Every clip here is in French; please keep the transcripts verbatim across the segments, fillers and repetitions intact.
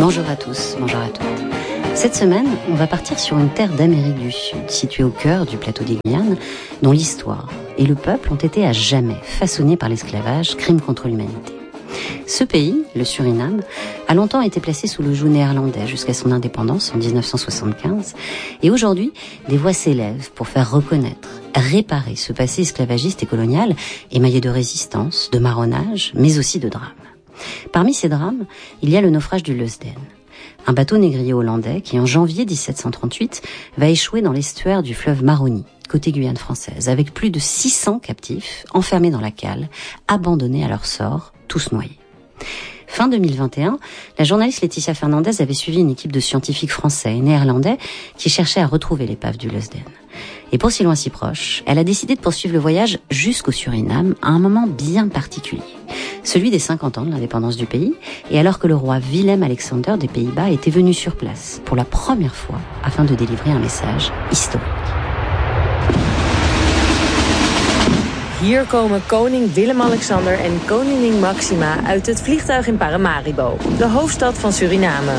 Bonjour à tous, bonjour à toutes. Cette semaine, on va partir sur une terre d'Amérique du Sud, située au cœur du plateau des Guyanes, dont l'histoire et le peuple ont été à jamais façonnés par l'esclavage, crime contre l'humanité. Ce pays, le Suriname, a longtemps été placé sous le joug néerlandais jusqu'à son indépendance en dix-neuf cent soixante-quinze. Et aujourd'hui, des voix s'élèvent pour faire reconnaître, réparer ce passé esclavagiste et colonial, émaillé de résistance, de marronnage, mais aussi de drames. Parmi ces drames, il y a le naufrage du Leusden. Un bateau négrier hollandais qui, en janvier dix-sept cent trente-huit, va échouer dans l'estuaire du fleuve Maroni, côté Guyane française, avec plus de six cents captifs enfermés dans la cale, abandonnés à leur sort, tous noyés. Fin deux mille vingt et un, la journaliste Laetitia Fernandez avait suivi une équipe de scientifiques français et néerlandais qui cherchaient à retrouver l'épave du Leusden. Et pour si loin si proche, elle a décidé de poursuivre le voyage jusqu'au Suriname à un moment bien particulier, celui des cinquante ans de l'indépendance du pays, et alors que le roi Willem-Alexander des Pays-Bas était venu sur place pour la première fois afin de délivrer un message historique. Hier komen koning Willem-Alexander en koningin Maxima uit het vliegtuig in Paramaribo, de hoofdstad van Suriname.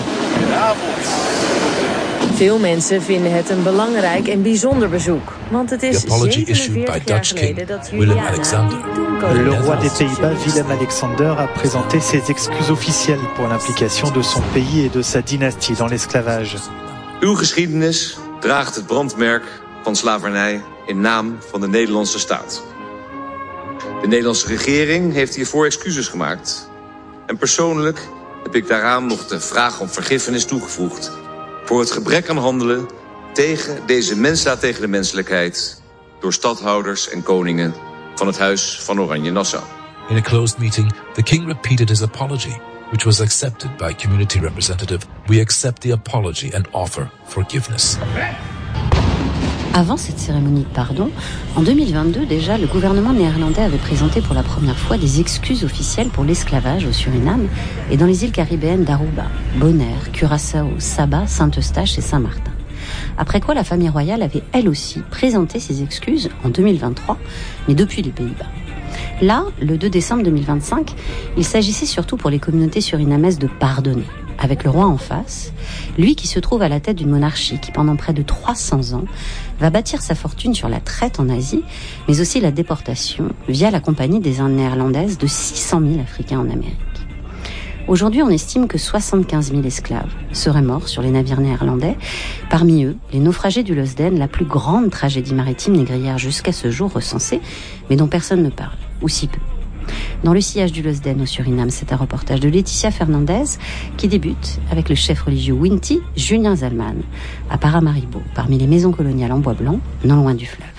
Veel mensen vinden het een belangrijk en bijzonder bezoek, want het is zevenenveertig jaar geleden dat Suriname... Le roi des Pays-Bas, Willem-Alexander, a présenté ses excuses officielles pour l'implication de son pays et de sa dynastie dans l'esclavage. Uw geschiedenis draagt het brandmerk van slavernij in naam van de Nederlandse staat. De Nederlandse regering heeft hiervoor excuses gemaakt. En persoonlijk heb ik daaraan nog de vraag om vergiffenis toegevoegd voor het gebrek aan handelen tegen deze mensendaad tegen de menselijkheid door stadhouders en koningen van het Huis van Oranje-Nassau. In a closed meeting, the king repeated his apology, which was accepted by community representative. We accept the apology and offer forgiveness. Avant cette cérémonie de pardon, en deux mille vingt-deux déjà, le gouvernement néerlandais avait présenté pour la première fois des excuses officielles pour l'esclavage au Suriname et dans les îles caribéennes d'Aruba, Bonaire, Curaçao, Saba, Saint-Eustache et Saint-Martin. Après quoi, la famille royale avait elle aussi présenté ses excuses en deux mille vingt-trois, mais depuis les Pays-Bas. Là, le deux décembre deux mille vingt-cinq, il s'agissait surtout pour les communautés surinamaises de pardonner, avec le roi en face, lui qui se trouve à la tête d'une monarchie qui, pendant près de trois cents ans, va bâtir sa fortune sur la traite en Asie, mais aussi la déportation via la Compagnie des Indes néerlandaises de six cent mille Africains en Amérique. Aujourd'hui, on estime que soixante-quinze mille esclaves seraient morts sur les navires néerlandais. Parmi eux, les naufragés du Leusden, la plus grande tragédie maritime négrière jusqu'à ce jour recensée, mais dont personne ne parle, ou si peu. Dans le sillage du Leusden au Suriname, c'est un reportage de Laetitia Fernandez qui débute avec le chef religieux Winti, Julien Zalman, à Paramaribo, parmi les maisons coloniales en bois blanc, non loin du fleuve.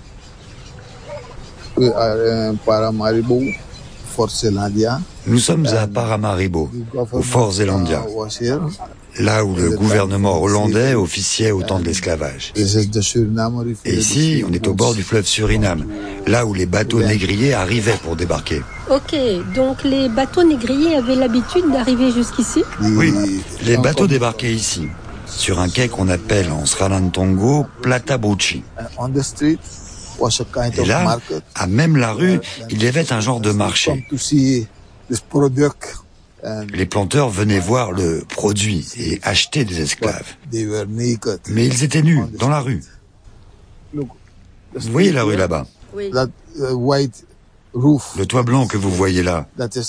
Paramaribo, Fort-Zeelandia. Nous sommes à Paramaribo, au Fort Zeelandia, là où le gouvernement hollandais officiait au temps de l'esclavage. Et ici, on est au bord du fleuve Suriname, là où les bateaux négriers arrivaient pour débarquer. Ok, donc les bateaux négriers avaient l'habitude d'arriver jusqu'ici ? Oui, les bateaux débarquaient ici, sur un quai qu'on appelle en Sranan-Tongo Plata Bruchi. Et là, à même la rue, il y avait un genre de marché. Les planteurs venaient voir le produit et acheter des esclaves. Mais ils étaient nus, dans la rue. Vous voyez la rue là-bas ? Le toit blanc que vous voyez là,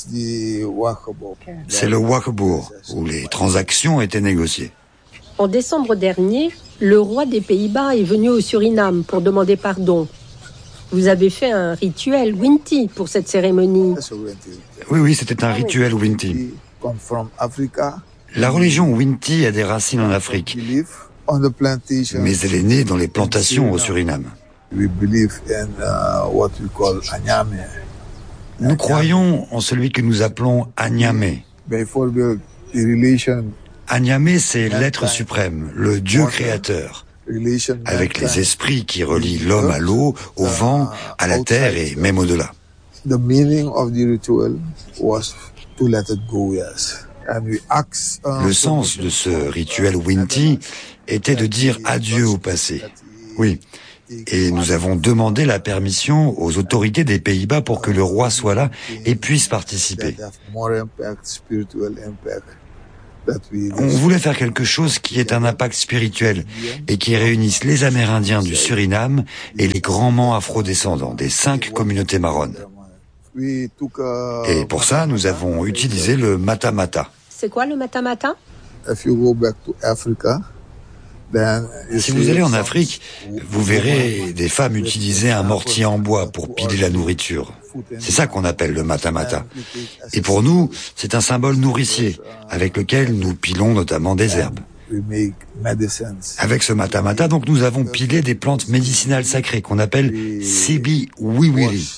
c'est le Wakebourg, où les transactions étaient négociées. En décembre dernier, le roi des Pays-Bas est venu au Suriname pour demander pardon. Vous avez fait un rituel Winti pour cette cérémonie. Oui, oui, c'était un rituel Winti. La religion Winti a des racines en Afrique, mais elle est née dans les plantations au Suriname. Nous croyons en celui que nous appelons Anyame. Anyame, c'est l'être suprême, le Dieu créateur, avec les esprits qui relient l'homme à l'eau, au vent, à la terre et même au-delà. Le sens de ce rituel Winti était de dire adieu au passé. Oui. Et nous avons demandé la permission aux autorités des Pays-Bas pour que le roi soit là et puisse participer. On voulait faire quelque chose qui ait un impact spirituel et qui réunisse les Amérindiens du Suriname et les grands mans afro-descendants des cinq communautés marronnes. Et pour ça, nous avons utilisé le matamata. C'est quoi le matamata? Si vous allez en Afrique, vous verrez des femmes utiliser un mortier en bois pour piler la nourriture. C'est ça qu'on appelle le matamata. Et pour nous, c'est un symbole nourricier, avec lequel nous pilons notamment des herbes. Avec ce matamata, donc, nous avons pilé des plantes médicinales sacrées qu'on appelle sibi wiwiri.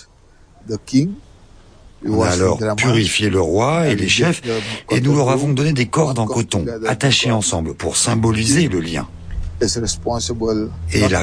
On a alors purifié le roi et les chefs, et nous leur avons donné des cordes en coton, attachées ensemble, pour symboliser le lien. Et la